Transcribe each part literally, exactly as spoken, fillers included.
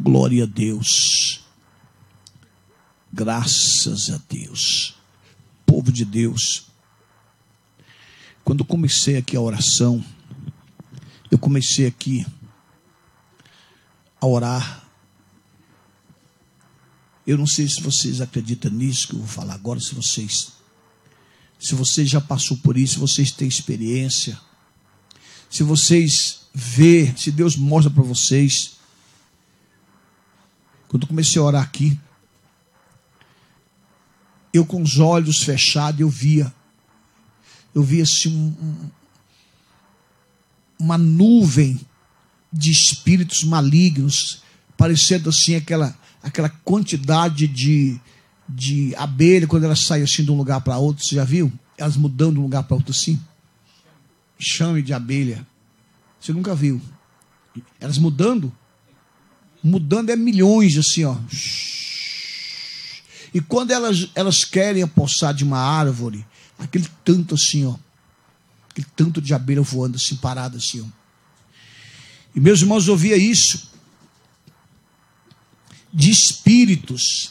glória a Deus. Graças a Deus. Povo de Deus. Quando eu comecei aqui a oração, eu comecei aqui a orar. Eu não sei se vocês acreditam nisso que eu vou falar agora, se vocês, se vocês já passou por isso, se vocês têm experiência, se vocês vê, se Deus mostra para vocês. Quando eu comecei a orar aqui, eu com os olhos fechados, eu via, eu via assim um, um, uma nuvem de espíritos malignos, parecendo assim aquela, aquela quantidade de, de abelha, quando elas saem assim de um lugar para outro, você já viu? Elas mudando de um lugar para outro assim. Chame de abelha. Você nunca viu? Elas mudando? Mudando é milhões assim, ó. E quando elas, elas querem apossar de uma árvore, aquele tanto assim, ó. Aquele tanto de abelha voando assim, parado assim, ó. E meus irmãos, eu via isso. De espíritos.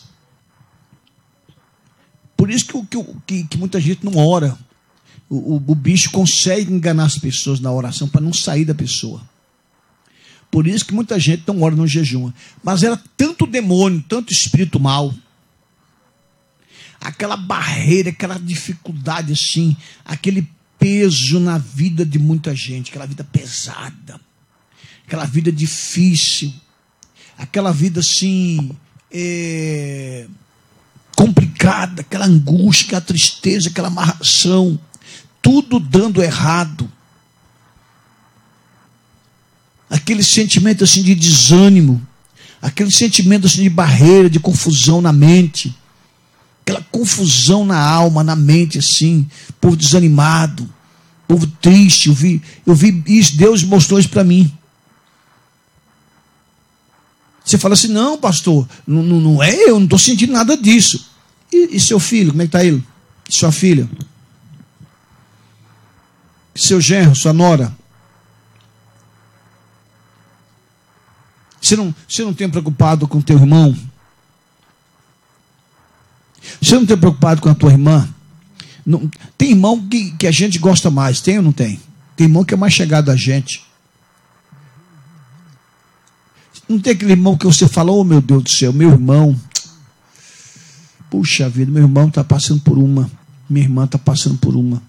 Por isso que, que, que muita gente não ora. O, o, o bicho consegue enganar as pessoas na oração para não sair da pessoa. Por isso que muita gente não ora no jejum. Mas era tanto demônio, tanto espírito mal. Aquela barreira, aquela dificuldade assim, aquele peso na vida de muita gente, aquela vida pesada, aquela vida difícil, aquela vida assim, é, complicada, aquela angústia, aquela tristeza, aquela amarração, tudo dando errado. Aquele sentimento assim de desânimo, aquele sentimento assim de barreira, de confusão na mente, aquela confusão na alma, na mente assim, povo desanimado, povo triste. Eu vi, eu vi isso, Deus mostrou isso para mim. Você fala assim, não pastor, não, não, não é eu, não estou sentindo nada disso. E, e seu filho, como é que está ele? E sua filha? E seu genro, sua nora? Você não, você não tem preocupado com teu irmão? Você não tem preocupado com a tua irmã? Não, tem irmão que, que a gente gosta mais, tem ou não tem? Tem irmão que é mais chegado a gente. Não tem aquele irmão que você fala, oh meu Deus do céu, meu irmão, puxa vida, meu irmão está passando por uma, minha irmã está passando por uma.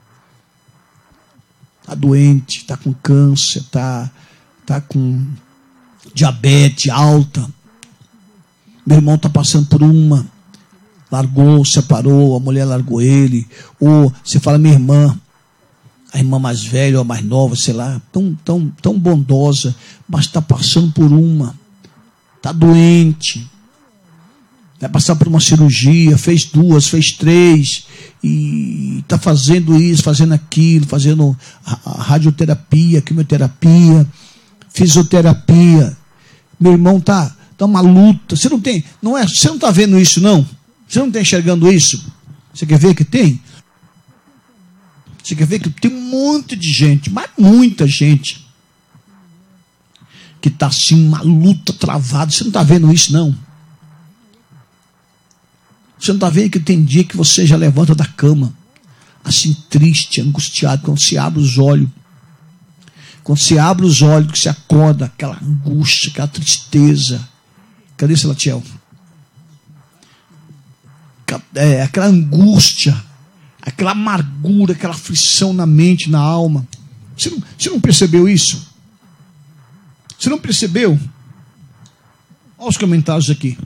Está doente, está com câncer, está tá com diabetes alta. Meu irmão está passando por uma. Largou, separou, a mulher largou ele. Ou você fala, minha irmã, a irmã mais velha ou a mais nova, sei lá, tão, tão, tão bondosa, mas está passando por uma. Está doente. Vai passar por uma cirurgia, fez duas, fez três, e está fazendo isso, fazendo aquilo, fazendo a, a radioterapia, quimioterapia, fisioterapia. Meu irmão está tá uma luta. Você não tem, não é, você não está vendo isso, não? Você não está enxergando isso? Você quer ver que tem? Você quer ver que tem um monte de gente, mas muita gente, que está assim, uma luta travada. Você não está vendo isso, não? Você não está vendo que tem dia que você já levanta da cama, assim, triste, angustiado, quando você abre os olhos. Quando você abre os olhos, que você acorda, aquela angústia, aquela tristeza. Cadê Salatiel? É, aquela angústia, aquela amargura, aquela aflição na mente, na alma. Você não, você não percebeu isso? Você não percebeu? Olha os comentários aqui.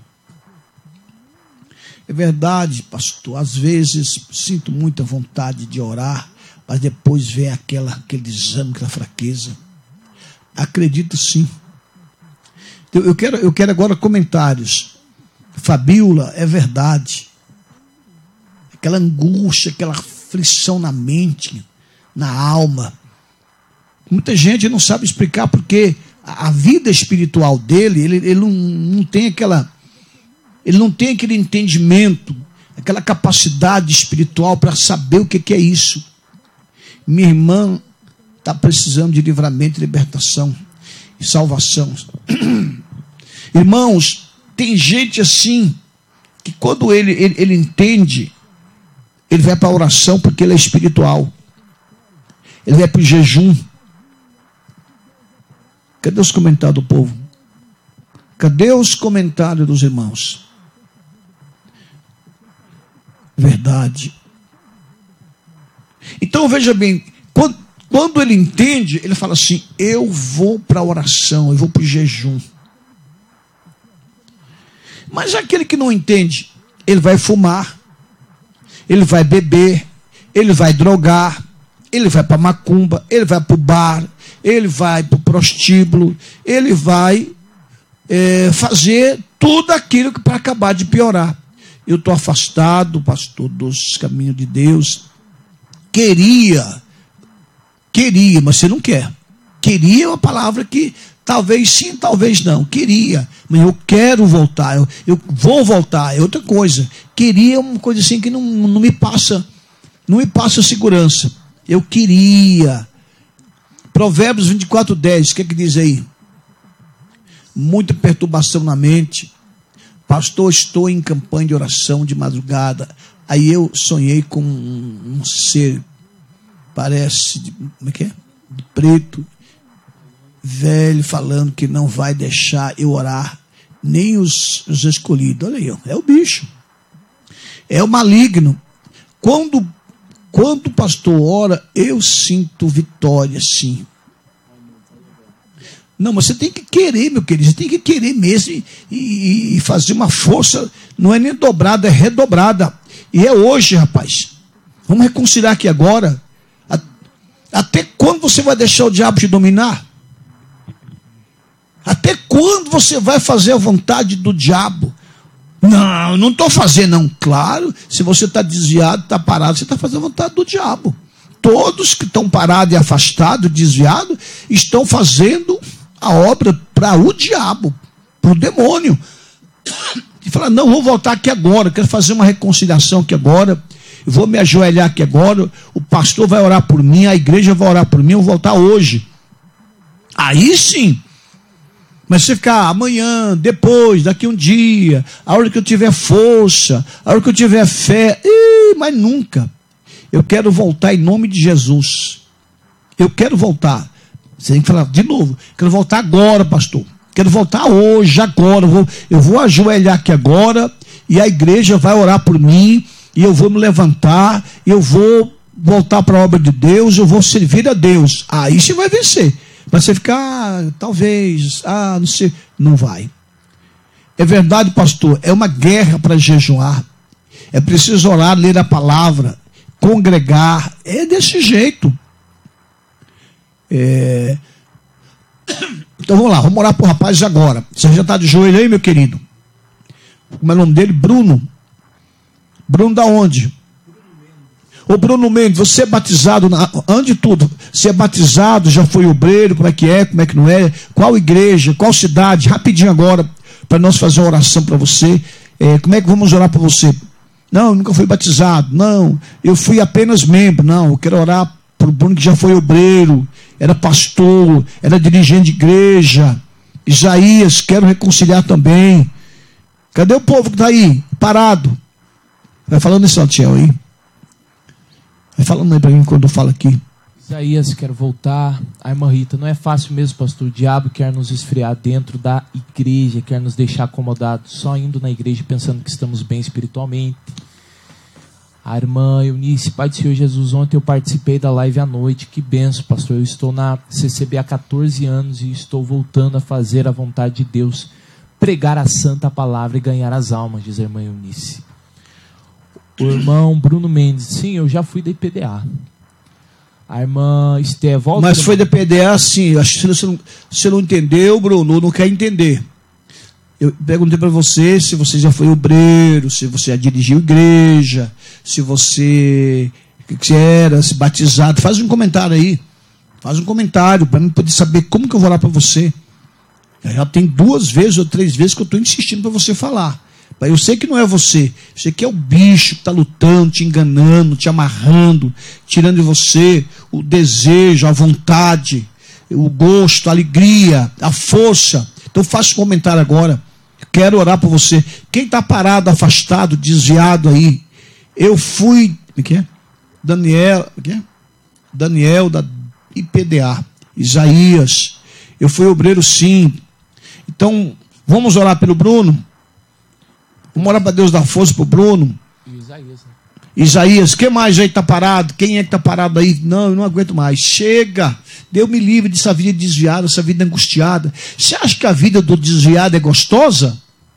É verdade, pastor, às vezes sinto muita vontade de orar, mas depois vem aquela, aquele desânimo, aquela fraqueza. Acredito sim. Eu, eu, quero, eu quero agora comentários. Fabíola, é verdade. Aquela angústia, aquela aflição na mente, na alma. Muita gente não sabe explicar porque a vida espiritual dele, ele, ele não, não tem aquela... Ele não tem aquele entendimento, aquela capacidade espiritual para saber o que, que é isso. Minha irmã está precisando de livramento, libertação e salvação. Irmãos, tem gente assim, que quando ele, ele, ele entende, ele vai para a oração porque ele é espiritual. Ele vai para o jejum. Cadê os comentários do povo? Cadê os comentários dos irmãos? Verdade. Então veja bem, quando, quando ele entende, ele fala assim: eu vou para a oração, eu vou para o jejum. Mas aquele que não entende, ele vai fumar, ele vai beber, ele vai drogar, ele vai para a macumba, ele vai para o bar, ele vai para o prostíbulo, ele vai é, fazer tudo aquilo para acabar de piorar. Eu estou afastado, pastor, dos caminhos de Deus. Queria, queria, mas você não quer. Queria é uma palavra que talvez sim, talvez não. Queria, mas eu quero voltar, eu, eu vou voltar, é outra coisa. Queria é uma coisa assim que não, não me passa, não me passa segurança. Eu queria. Provérbios vinte e quatro, dez, o que é que diz aí? Muita perturbação na mente. Pastor, estou em campanha de oração de madrugada. Aí eu sonhei com um, um ser, parece, de, como é que é? De preto, velho, falando que não vai deixar eu orar, nem os, os escolhidos. Olha aí, ó, é o bicho. É o maligno. Quando, quando o pastor ora, eu sinto vitória, sim. Não, mas você tem que querer, meu querido, você tem que querer mesmo e, e, e fazer uma força, não é nem dobrada, é redobrada. E é hoje, rapaz. Vamos reconciliar aqui agora. Até quando você vai deixar o diabo te dominar? Até quando você vai fazer a vontade do diabo? Não, não estou fazendo, não. Claro, se você está desviado, está parado, você está fazendo a vontade do diabo. Todos que estão parados e afastados, desviados, estão fazendo a obra para o diabo, para o demônio. E fala: não, vou voltar aqui agora, quero fazer uma reconciliação aqui agora, eu vou me ajoelhar aqui agora, o pastor vai orar por mim, a igreja vai orar por mim, eu vou voltar hoje. Aí sim. Mas você ficar amanhã, depois, daqui um dia, a hora que eu tiver força, a hora que eu tiver fé, ih, mas nunca. Eu quero voltar em nome de Jesus. Eu quero voltar. Você tem que falar de novo: quero voltar agora, pastor. Quero voltar hoje, agora. Eu vou, eu vou ajoelhar aqui agora e a igreja vai orar por mim e eu vou me levantar e eu vou voltar para a obra de Deus, eu vou servir a Deus. Aí você vai vencer. Mas você ficar, ah, talvez, ah, não sei, não vai. É verdade, pastor, é uma guerra para jejuar. É preciso orar, ler a palavra, congregar. É desse jeito. É... Então vamos lá, vamos orar para o rapaz agora. Você já está de joelho aí, meu querido? Como é o nome dele? Bruno. Bruno da onde? Ô Bruno Mendes, você é batizado, na... antes de tudo, você é batizado, já foi obreiro, como é que é, como é que não é? Qual igreja, qual cidade? Rapidinho agora, para nós fazer uma oração para você. É, como é que vamos orar para você? Não, eu nunca fui batizado. Não, eu fui apenas membro. Não, eu quero orar para o Bruno que já foi obreiro, era pastor, era dirigente de igreja. Isaías, quero reconciliar também. Cadê o povo que está aí, parado? Vai falando esse Altiel aí. Vai falando aí para mim quando eu falo aqui. Isaías, quero voltar. A irmã Rita, não é fácil mesmo, pastor. O diabo quer nos esfriar dentro da igreja, quer nos deixar acomodados, só indo na igreja pensando que estamos bem espiritualmente. A irmã Eunice, Pai do Senhor Jesus, ontem eu participei da live à noite. Que benção, pastor. Eu estou na C C B há catorze anos e estou voltando a fazer a vontade de Deus, pregar a santa palavra e ganhar as almas, diz a irmã Eunice. O irmão Bruno Mendes, sim, eu já fui da I P D A. A irmã Esté, volta. Mas foi da I P D A, sim. Acho que você não, você não entendeu, Bruno, não quer entender. Eu perguntei para você se você já foi obreiro, se você já dirigiu igreja, se você que, que era, se batizado. Faz um comentário aí. Faz um comentário para mim poder saber como que eu vou orar para você. Já tem duas vezes ou três vezes que eu estou insistindo para você falar. Eu sei que não é você. Eu sei que é o bicho que está lutando, te enganando, te amarrando, tirando de você o desejo, a vontade, o gosto, a alegria, a força. Então faça um comentário agora. quero orar por você. Quem está parado, afastado, desviado aí, eu fui, o que é? Daniel, o que é? Daniel da I P D A, Isaías, eu fui obreiro sim. Então, vamos orar pelo Bruno? Vamos orar para Deus dar força para o Bruno? Isaías, né? Isaías, quem mais aí está parado? Quem é que está parado aí? Não, eu não aguento mais. Chega! Deus me livre dessa vida desviada, essa vida angustiada. Você acha que a vida do desviado é gostosa?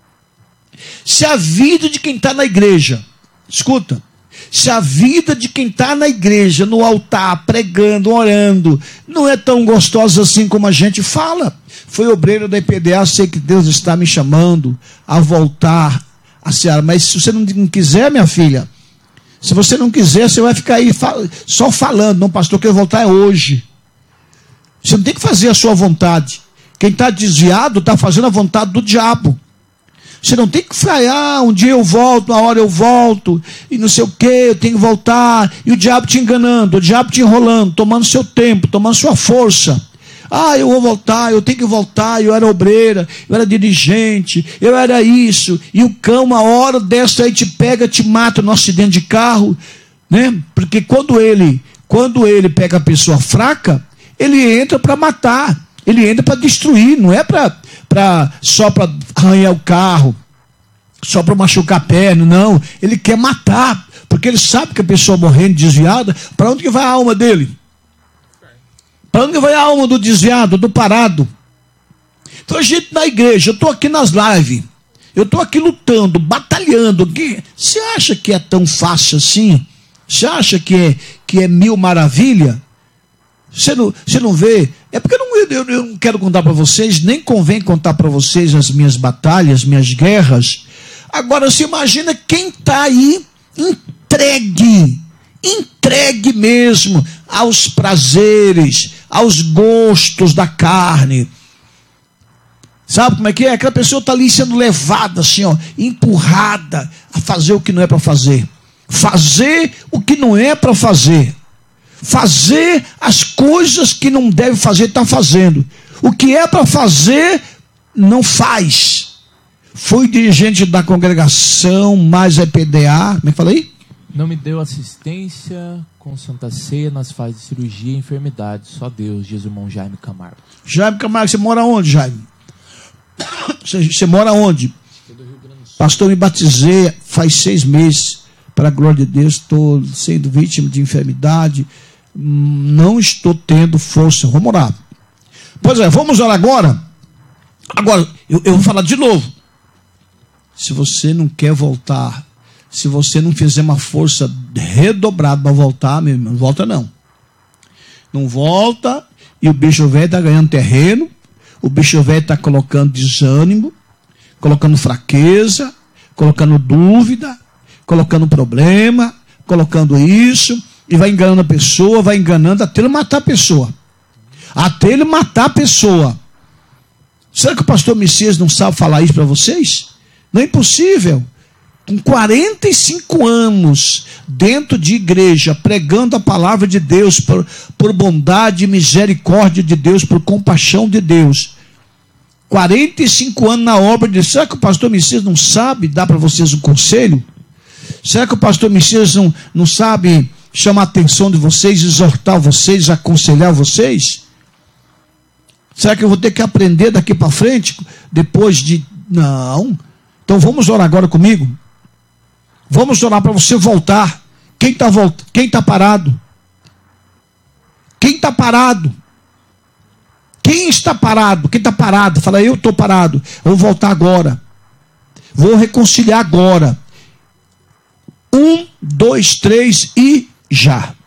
Se a vida de quem está na igreja, escuta, se a vida de quem está na igreja, no altar, pregando, orando, não é tão gostosa assim como a gente fala. Foi obreiro da I P D A, sei que Deus está me chamando a voltar a Seara. Mas se você não quiser, minha filha, se você não quiser, você vai ficar aí só falando. Não, pastor, eu quero voltar hoje. Você não tem que fazer a sua vontade. Quem está desviado está fazendo a vontade do diabo. Você não tem que ficar, ah, um dia eu volto, uma hora eu volto, e não sei o que, eu tenho que voltar, e o diabo te enganando, o diabo te enrolando, tomando seu tempo, tomando sua força. Ah, eu vou voltar, eu tenho que voltar, eu era obreira, eu era dirigente, eu era isso, e o cão, uma hora dessa aí te pega, te mata no acidente de carro, né? Porque quando ele, quando ele pega a pessoa fraca, ele entra para matar, ele entra para destruir, não é para Pra, só para arranhar o carro, só para machucar a perna, não. Ele quer matar, porque ele sabe que a pessoa morrendo desviada, para onde que vai a alma dele? Para onde que vai a alma do desviado, do parado? Então a gente na igreja, eu estou aqui nas lives, eu estou aqui lutando, batalhando. Que, você acha que é tão fácil assim? Você acha que é, que é mil maravilha? Você não, você não vê? É porque eu não, eu, eu não quero contar para vocês, nem convém contar para vocês as minhas batalhas, minhas guerras. Agora, você imagina quem está aí entregue, entregue mesmo aos prazeres, aos gostos da carne. Sabe como é que é? Aquela pessoa está ali sendo levada, assim, ó, empurrada a fazer o que não é para fazer. Fazer o que não é para fazer. Fazer as coisas que não deve fazer, está fazendo. O que é para fazer, não faz. Fui dirigente da congregação, mais I P D A, como é que falei? Não me deu assistência com Santa Ceia nas fases de cirurgia e enfermidade. Só Deus, diz o irmão Jaime Camargo. Jaime Camargo, você mora onde, Jaime? Você, você mora onde? Pastor, me batizei faz seis meses. Para a glória de Deus, estou sendo vítima de enfermidade. Não estou tendo força. Vamos orar. Pois é, vamos orar agora. Agora, eu, eu vou falar de novo. Se você não quer voltar, se você não fizer uma força redobrada para voltar, meu irmão, não volta não. Não volta, e o bicho velho está ganhando terreno, o bicho velho está colocando desânimo, colocando fraqueza, colocando dúvida, colocando problema, colocando isso, e vai enganando a pessoa, vai enganando até ele matar a pessoa. Até ele matar a pessoa. Será que o pastor Messias não sabe falar isso para vocês? Não é impossível. Com quarenta e cinco anos dentro de igreja, pregando a palavra de Deus por, por bondade e misericórdia de Deus, por compaixão de Deus. quarenta e cinco anos na obra de Deus. Será que o pastor Messias não sabe dar para vocês um conselho? Será que o pastor Messias não, não sabe chamar a atenção de vocês, exortar vocês, aconselhar vocês? Será que eu vou ter que aprender daqui para frente, depois de... Não. Então vamos orar agora comigo. Vamos orar para você voltar. Quem está volt... Quem tá parado? Quem está parado? Quem está parado? Quem está parado? Fala, eu estou parado. Eu vou voltar agora. Vou reconciliar agora. Um, dois, três e já.